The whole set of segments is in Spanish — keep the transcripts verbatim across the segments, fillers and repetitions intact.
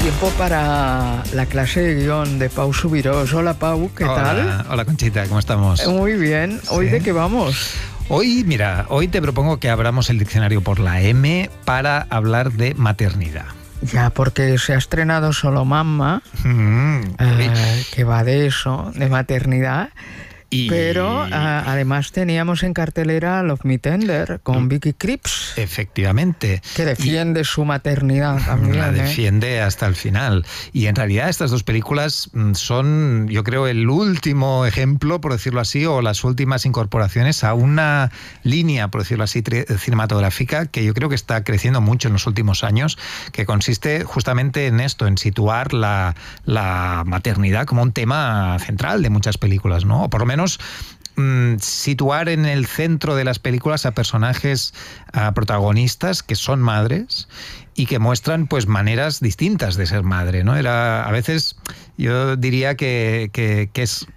tiempo para la clase de guión de Pau Subirós. Hola, Pau, ¿qué hola, tal? Hola, Conchita, ¿cómo estamos? Muy bien. ¿Hoy ¿Sí? de qué vamos? Hoy, mira, hoy te propongo que abramos el diccionario por la M para hablar de maternidad. Ya, porque se ha estrenado Solo Mamma, Mm, eh, que va de eso, de maternidad. y... Pero a, además teníamos en cartelera Love Me Tender con Vicky Krieps, Efectivamente. que defiende y... su maternidad también. La defiende ¿eh? hasta el final. Y en realidad estas dos películas son, yo creo, el último ejemplo, por decirlo así, o las últimas incorporaciones a una línea, por decirlo así, cinematográfica que yo creo que está creciendo mucho en los últimos años, que consiste justamente en esto, en situar la, la maternidad como un tema central de muchas películas, ¿no? O por lo menos situar en el centro de las películas a personajes a protagonistas que son madres y que muestran pues maneras distintas de ser madre, ¿no? Era, a veces yo diría que, que, que es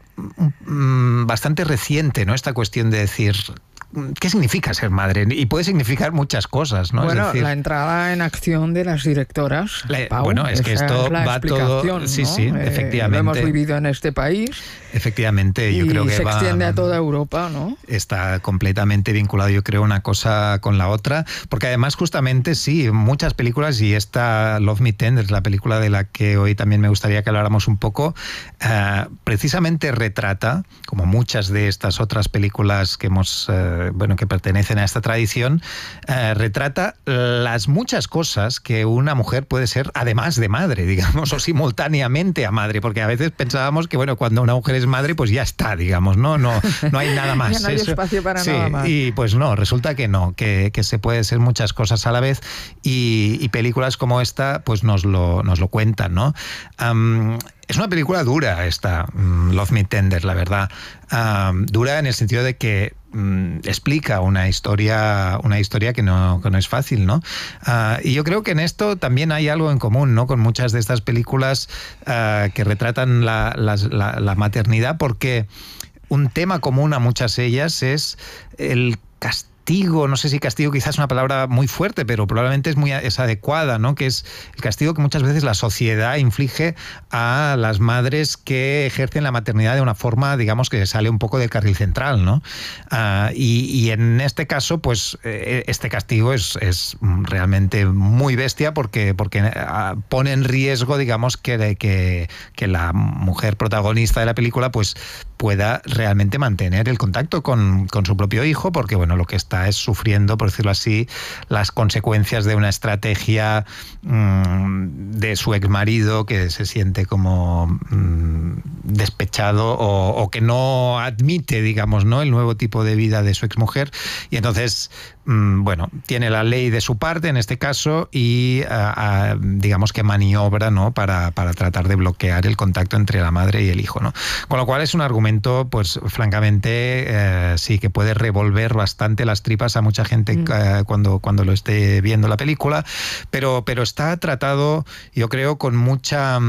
mm, bastante reciente, ¿no? Esta cuestión de decir ¿qué significa ser madre? Y puede significar muchas cosas, ¿no? Bueno, es decir, la entrada en acción de las directoras. la, Pau, bueno, es que esto es la va todo... Sí, ¿no? sí, eh, efectivamente. Lo hemos vivido en este país. Efectivamente, yo y creo que se va, extiende a toda Europa, ¿no? Está completamente vinculado, yo creo, una cosa con la otra, porque además justamente sí, muchas películas, y esta Love Me Tender, la película de la que hoy también me gustaría que habláramos un poco, eh, precisamente retrata, como muchas de estas otras películas que hemos, eh, bueno, que pertenecen a esta tradición, eh, retrata las muchas cosas que una mujer puede ser además de madre, digamos, o simultáneamente a madre, porque a veces pensábamos que, bueno, cuando una mujer es madre, pues ya está, digamos, no, no, no hay nada más. Ya no hay Eso, espacio para sí, nada más. Y pues no, resulta que no, que, que se puede ser muchas cosas a la vez, y, y películas como esta, pues nos lo, nos lo cuentan, ¿no? Um, Es una película dura esta, um, Love Me Tender, la verdad. Um, dura en el sentido de que um, explica una historia, una historia que no, que no es fácil, ¿no? Uh, y yo creo que en esto también hay algo en común, ¿no? Con muchas de estas películas uh, que retratan la, la, la, la maternidad, porque un tema común a muchas de ellas es el castigo. No sé si castigo quizás es una palabra muy fuerte, pero probablemente es muy es adecuada, ¿no? Que es el castigo que muchas veces la sociedad inflige a las madres que ejercen la maternidad de una forma, digamos, que sale un poco del carril central, ¿no? Uh, y, y en este caso, pues eh, este castigo es, es realmente muy bestia porque, porque uh, pone en riesgo, digamos, que, que, que la mujer protagonista de la película, pues pueda realmente mantener el contacto con, con su propio hijo, porque bueno, lo que está es sufriendo, por decirlo así, las consecuencias de una estrategia mmm, de su exmarido, que se siente como mmm, despechado o, o que no admite, digamos, ¿no?, el nuevo tipo de vida de su exmujer, y entonces mmm, bueno, tiene la ley de su parte en este caso y a, a, digamos que maniobra, ¿no?, para, para tratar de bloquear el contacto entre la madre y el hijo, ¿no? Con lo cual es un argumento pues francamente eh, sí que puede revolver bastante las tripas a mucha gente mm. eh, cuando, cuando lo esté viendo la película, pero, pero está tratado, yo creo, con mucha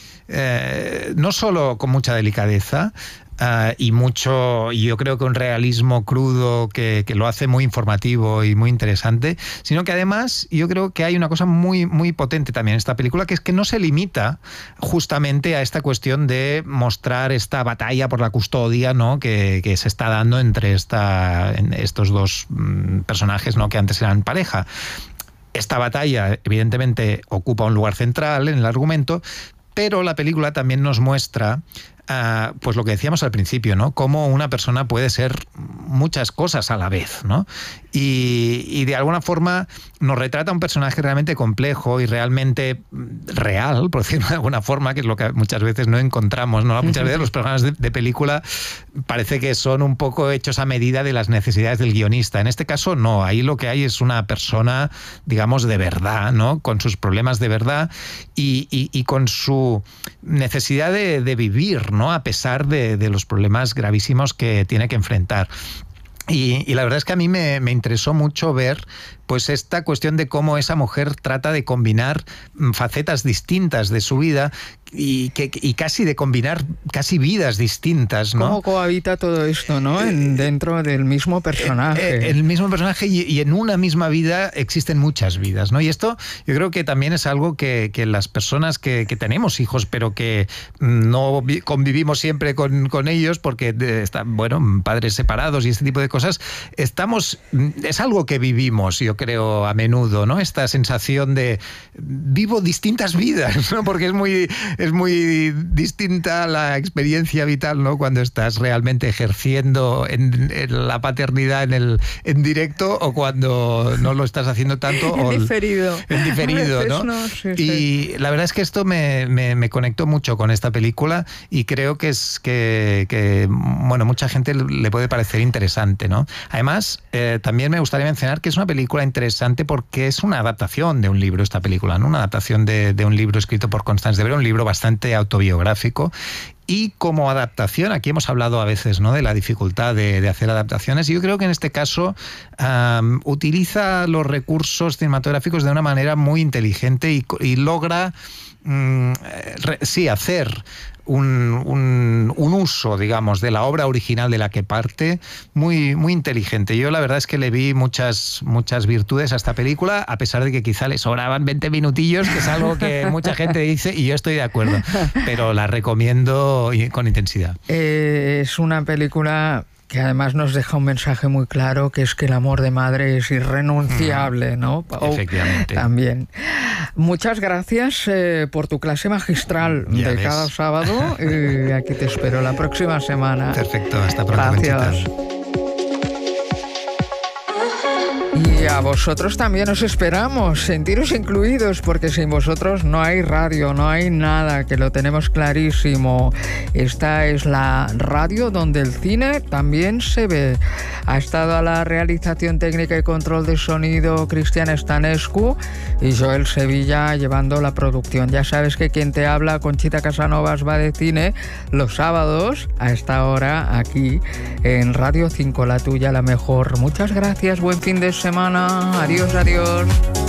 eh, no solo con mucha delicadeza, Uh, y mucho, y yo creo que un realismo crudo que, que lo hace muy informativo y muy interesante, sino que además yo creo que hay una cosa muy, muy potente también en esta película, que es que no se limita justamente a esta cuestión de mostrar esta batalla por la custodia, ¿no?, que, que se está dando entre esta, en estos dos mm, personajes, ¿no?, que antes eran pareja. Esta batalla evidentemente ocupa un lugar central en el argumento, pero la película también nos muestra Uh, pues lo que decíamos al principio, ¿no?, cómo una persona puede ser muchas cosas a la vez, ¿no? Y, y de alguna forma nos retrata un personaje realmente complejo y realmente real, por decirlo de alguna forma, que es lo que muchas veces no encontramos, ¿no? Muchas veces los programas de, de película parece que son un poco hechos a medida de las necesidades del guionista. En este caso no, ahí lo que hay es una persona, digamos, de verdad, ¿no?, con sus problemas de verdad y, y, y con su necesidad de, de vivir, ¿no?, a pesar de, de los problemas gravísimos que tiene que enfrentar. Y, y la verdad es que a mí me, me interesó mucho ver pues esta cuestión de cómo esa mujer trata de combinar facetas distintas de su vida y, que, y casi de combinar casi vidas distintas, ¿no? ¿Cómo cohabita todo esto, ¿no? En, dentro del mismo personaje. El mismo personaje y, y en una misma vida existen muchas vidas, ¿no? Y esto yo creo que también es algo que, que las personas que, que tenemos hijos, pero que no convivimos siempre con, con ellos porque están, bueno, padres separados y este tipo de cosas, estamos, es algo que vivimos, yo creo, a menudo, ¿no? Esta sensación de vivo distintas vidas, ¿no? Porque es muy, es muy distinta la experiencia vital, ¿no? Cuando estás realmente ejerciendo en, en la paternidad en el en directo o cuando no lo estás haciendo tanto. En o diferido. En diferido, ¿no? no sí, y sí. la verdad es que esto me, me, me conectó mucho con esta película y creo que es que, que bueno, mucha gente le puede parecer interesante, ¿no? Además, eh, también me gustaría mencionar que es una película interesante porque es una adaptación de un libro, esta película, ¿no? Una adaptación de, de un libro escrito por Constance de Vera, un libro bastante autobiográfico. Y como adaptación, aquí hemos hablado a veces, ¿no?, de la dificultad de, de hacer adaptaciones, y yo creo que en este caso um, utiliza los recursos cinematográficos de una manera muy inteligente y, y logra, um, re, sí, hacer un, un, un uso, digamos, de la obra original de la que parte muy, muy inteligente. Yo la verdad es que le vi muchas, muchas virtudes a esta película, a pesar de que quizá le sobraban veinte minutillos, que es algo que mucha gente dice y yo estoy de acuerdo, pero la recomiendo con intensidad. Eh, es una película que además nos deja un mensaje muy claro, que es que el amor de madre es irrenunciable, ¿no? Efectivamente. Oh, también. Muchas gracias eh, por tu clase magistral ya de ves. Cada sábado y aquí te espero la próxima semana. Perfecto, hasta pronto. Gracias. Conchita. Y a vosotros también os esperamos, sentiros incluidos, porque sin vosotros no hay radio, no hay nada, que lo tenemos clarísimo. Esta es la radio donde el cine también se ve. Ha estado a la realización técnica y control de sonido Cristian Stanescu y Joel Sevilla llevando la producción. Ya sabes que quien te habla, Conchita Casanovas, va de cine los sábados a esta hora aquí en Radio cinco, la tuya, la mejor. Muchas gracias, buen fin de semana. Adiós, adiós.